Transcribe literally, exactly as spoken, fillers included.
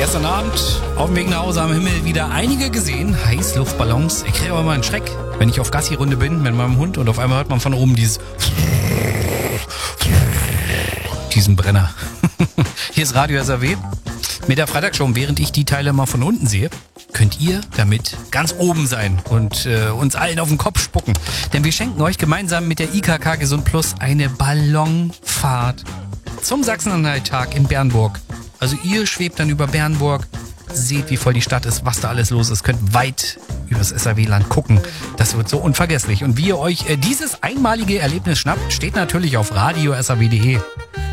Gestern Abend auf dem Weg nach Hause am Himmel wieder einige gesehen. Heißluftballons. Ich kriege aber mal einen Schreck, wenn ich auf Gassi-Runde bin mit meinem Hund und auf einmal hört man von oben dieses diesen Brenner. Hier ist Radio S R W mit der Freitagsshow. Während ich die Teile mal von unten sehe, könnt ihr damit ganz oben sein und äh, uns allen auf den Kopf spucken. Denn wir schenken euch gemeinsam mit der I K K Gesund Plus eine Ballonfahrt zum Sachsen-Anhalt-Tag in Bernburg. Also ihr schwebt dann über Bernburg, seht, wie voll die Stadt ist, was da alles los ist, könnt weit übers S R W-Land gucken. Das wird so unvergesslich. Und wie ihr euch äh, dieses einmalige Erlebnis schnappt, steht natürlich auf radio s r w punkt d e.